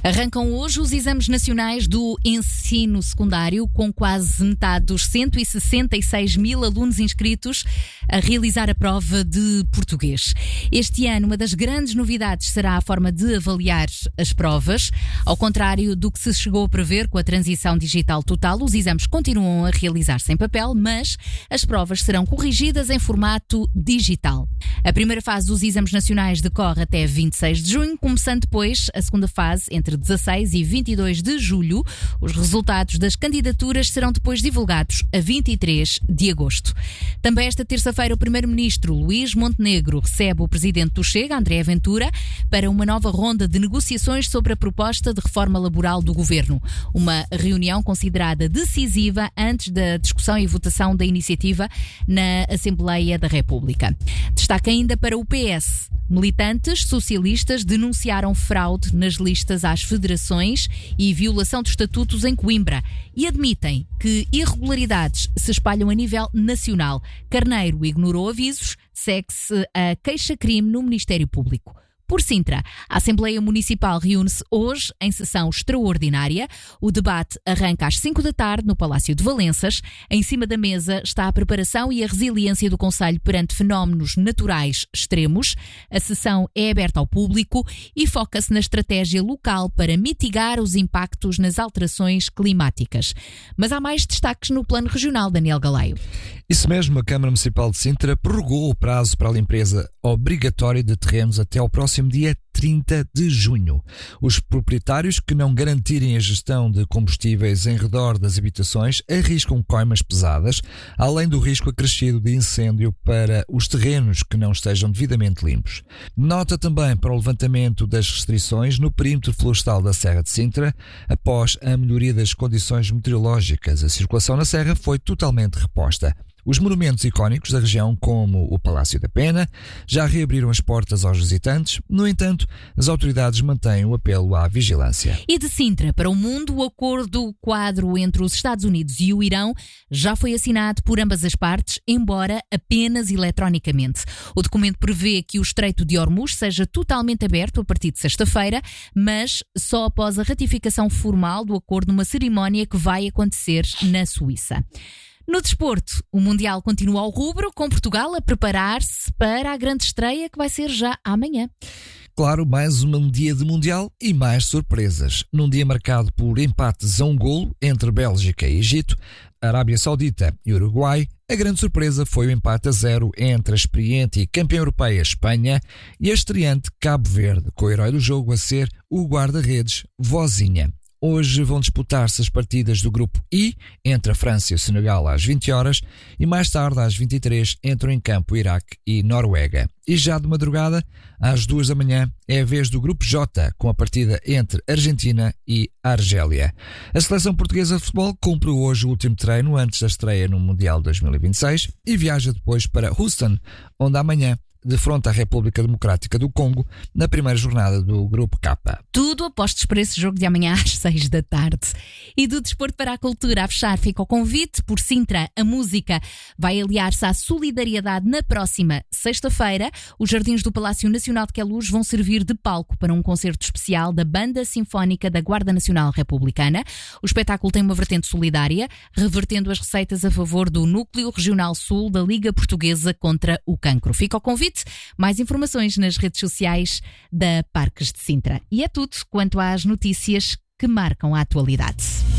Arrancam hoje os exames nacionais do ensino secundário, com quase metade dos 166 mil alunos inscritos a realizar a prova de português. Este ano, uma das grandes novidades será a forma de avaliar as provas. Ao contrário do que se chegou a prever com a transição digital total, os exames continuam a realizar-se em papel, mas as provas serão corrigidas em formato digital. A primeira fase dos exames nacionais decorre até 26 de junho, começando depois a segunda fase entre 16 e 22 de julho. Os resultados das candidaturas serão depois divulgados a 23 de agosto. Também esta terça-feira o Primeiro-Ministro Luís Montenegro recebe o Presidente do Chega, André Ventura, para uma nova ronda de negociações sobre a proposta de reforma laboral do Governo. Uma reunião considerada decisiva antes da discussão e votação da iniciativa na Assembleia da República. Destaque ainda para o PS. Militantes socialistas denunciaram fraude nas listas às federações e violação de estatutos em Coimbra e admitem que irregularidades se espalham a nível nacional. Carneiro ignorou avisos, segue-se a queixa-crime no Ministério Público. Por Sintra, a Assembleia Municipal reúne-se hoje em sessão extraordinária. O debate arranca às 5 da tarde no Palácio de Valenças. Em cima da mesa está a preparação e a resiliência do Concelho perante fenómenos naturais extremos. A sessão é aberta ao público e foca-se na estratégia local para mitigar os impactos nas alterações climáticas. Mas há mais destaques no plano regional, Daniel Galeio. Isso mesmo, a Câmara Municipal de Sintra prorrogou o prazo para a limpeza obrigatória de terrenos até ao próximo dia 30 de junho. Os proprietários que não garantirem a gestão de combustíveis em redor das habitações arriscam coimas pesadas, além do risco acrescido de incêndio para os terrenos que não estejam devidamente limpos. Nota também para o levantamento das restrições no perímetro florestal da Serra de Sintra, após a melhoria das condições meteorológicas. A circulação na Serra foi totalmente reposta. Os monumentos icónicos da região, como o Palácio da Pena, já reabriram as portas aos visitantes. No entanto, as autoridades mantêm o apelo à vigilância. E de Sintra para o mundo, o acordo quadro entre os Estados Unidos e o Irão já foi assinado por ambas as partes, embora apenas eletronicamente. O documento prevê que o Estreito de Hormuz seja totalmente aberto a partir de sexta-feira, mas só após a ratificação formal do acordo numa cerimónia que vai acontecer na Suíça. No desporto, o Mundial continua ao rubro, com Portugal a preparar-se para a grande estreia que vai ser já amanhã. Claro, mais um dia de Mundial e mais surpresas. Num dia marcado por empates a um golo entre Bélgica e Egito, Arábia Saudita e Uruguai, a grande surpresa foi o empate a 0 entre a experiente e campeã europeia Espanha e a estreante Cabo Verde, com o herói do jogo a ser o guarda-redes Vozinha. Hoje vão disputar-se as partidas do grupo I, entre a França e o Senegal às 20 horas e mais tarde às 23 entram em campo Iraque e Noruega. E já de madrugada, às 2 da manhã, é a vez do grupo J, com a partida entre Argentina e Argélia. A seleção portuguesa de futebol cumpre hoje o último treino antes da estreia no Mundial 2026 e viaja depois para Houston, onde amanhã defronta a República Democrática do Congo na primeira jornada do Grupo K. Tudo apostos para esse jogo de amanhã às 6 da tarde. E do desporto para a cultura, a fechar fica o convite. Por Sintra, a música vai aliar-se à solidariedade na próxima sexta-feira. Os jardins do Palácio Nacional de Queluz vão servir de palco para um concerto especial da Banda Sinfónica da Guarda Nacional Republicana. O espetáculo tem uma vertente solidária, revertendo as receitas a favor do Núcleo Regional Sul da Liga Portuguesa contra o Cancro. Fica o convite. Mais informações nas redes sociais da Parques de Sintra. E é tudo quanto às notícias que marcam a atualidade.